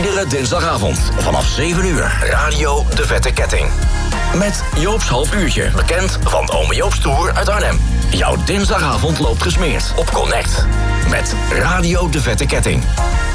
Iedere dinsdagavond vanaf 7 uur. Radio De Vette Ketting. Met Joop's half uurtje, bekend van Ome Joop's Tour uit Arnhem. Jouw dinsdagavond loopt gesmeerd op Connect. Met Radio De Vette Ketting.